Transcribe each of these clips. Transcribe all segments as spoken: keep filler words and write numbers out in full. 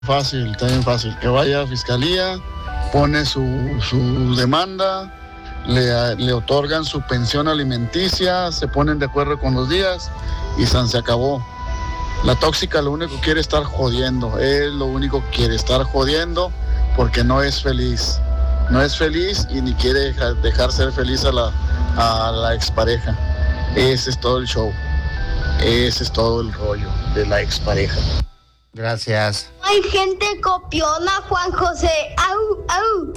Fácil, está bien fácil. Que vaya a fiscalía, pone su, su demanda, le, le otorgan su pensión alimenticia, se ponen de acuerdo con los días y san se acabó. La tóxica lo único que quiere estar jodiendo, es lo único que quiere estar jodiendo porque no es feliz. No es feliz y ni quiere dejar, dejar ser feliz a la, a la expareja. Ese es todo el show. Ese es todo el rollo de la expareja. Gracias. Hay gente copiona, Juan José. ¡Au, au!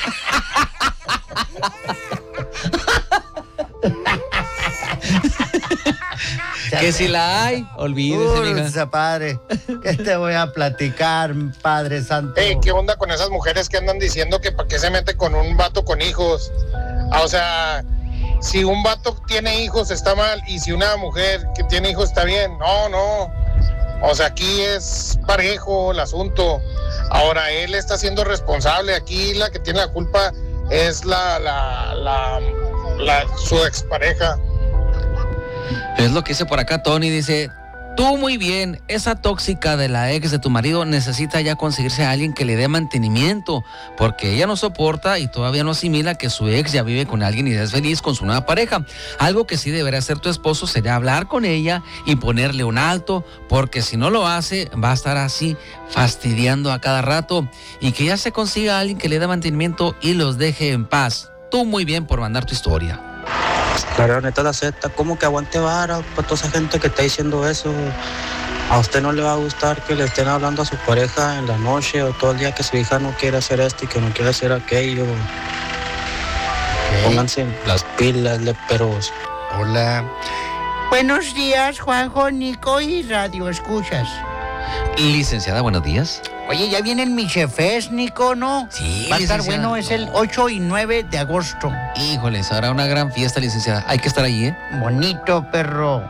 Que si la hay, olvídese, mija. Padre, ¿qué te voy a platicar, Padre Santo? Hey, ¿qué onda con esas mujeres que andan diciendo que para qué se mete con un vato con hijos? Ah, o sea, si un vato tiene hijos está mal y si una mujer que tiene hijos está bien. No, no. O sea, aquí es parejo el asunto. Ahora, él está siendo responsable. Aquí la que tiene la culpa es la, la, la, la su expareja. Es lo que dice por acá Tony, dice, tú muy bien, esa tóxica de la ex de tu marido necesita ya conseguirse a alguien que le dé mantenimiento, porque ella no soporta y todavía no asimila que su ex ya vive con alguien y es feliz con su nueva pareja. Algo que sí debería hacer tu esposo sería hablar con ella y ponerle un alto, porque si no lo hace, va a estar así fastidiando a cada rato, y que ya se consiga a alguien que le dé mantenimiento y los deje en paz. Tú muy bien por mandar tu historia. La neta la Z, ¿cómo que aguante vara para toda esa gente que está diciendo eso? A usted no le va a gustar que le estén hablando a su pareja en la noche o todo el día que su hija no quiere hacer esto y que no quiere hacer aquello. Okay. Pónganse las pilas, leperos. Hola. Buenos días, Juanjo, Nico y Radio Escuchas. Licenciada, buenos días. Oye, ya viene el Michefest, Nico, ¿no? Sí, va a estar licenciada. Bueno, es el ocho y nueve de agosto. Híjole, será una gran fiesta, licenciada. Hay que estar allí, ¿eh? Bonito, perro.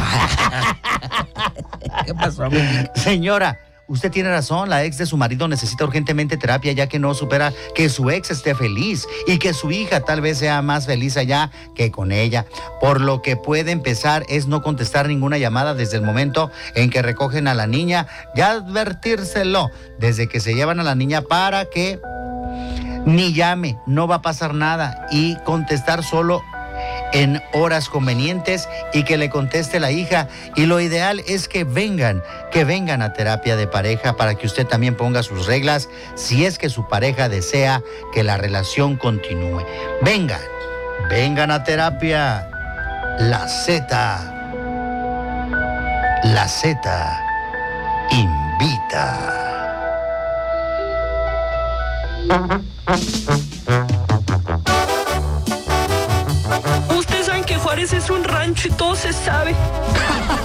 ¿Qué pasó, amigo? Señora, usted tiene razón, la ex de su marido necesita urgentemente terapia, ya que no supera que su ex esté feliz y que su hija tal vez sea más feliz allá que con ella. Por lo que puede empezar es no contestar ninguna llamada desde el momento en que recogen a la niña y advertírselo desde que se llevan a la niña para que ni llame, no va a pasar nada, y contestar solo en horas convenientes y que le conteste la hija. Y lo ideal es que vengan, que vengan a terapia de pareja para que usted también ponga sus reglas si es que su pareja desea que la relación continúe. Vengan, vengan a terapia. La Z, la Z invita. Ustedes saben que Juárez es un rancho y todo se sabe.